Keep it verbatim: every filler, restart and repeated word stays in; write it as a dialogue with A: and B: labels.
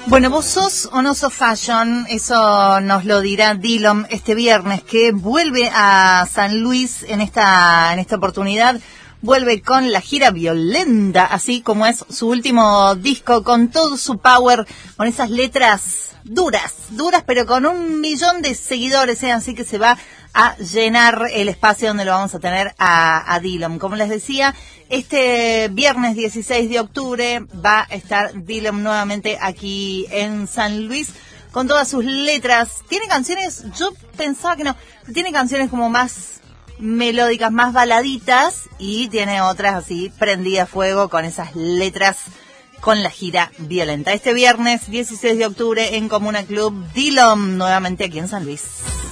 A: Bueno, vos sos o no sos fashion, eso nos lo dirá Dillom este viernes, que vuelve a San Luis en esta, en esta oportunidad. Vuelve con la gira Violenta, así como es su último disco, con todo su power, con esas letras duras, duras, pero con un millón de seguidores, ¿eh? Así que se va a llenar el espacio donde lo vamos a tener a, a Dillom. Como les decía, este viernes dieciséis de octubre va a estar Dillom nuevamente aquí en San Luis, con todas sus letras. Tiene canciones, yo pensaba que no, tiene canciones como más melódicas, más baladitas, y tiene otras así prendidas a fuego con esas letras, con la gira Violenta. Este viernes dieciséis de octubre en Comuna Club, Dillom nuevamente aquí en San Luis.